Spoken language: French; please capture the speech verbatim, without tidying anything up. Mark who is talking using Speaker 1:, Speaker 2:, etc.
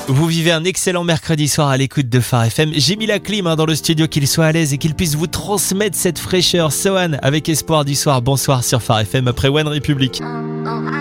Speaker 1: Vous vivez un excellent mercredi soir à l'écoute de Phare F M. J'ai mis la clim hein, dans le studio, qu'il soit à l'aise et qu'il puisse vous transmettre cette fraîcheur. Sohan avec Espoir du soir. Bonsoir sur Phare F M après One Republic.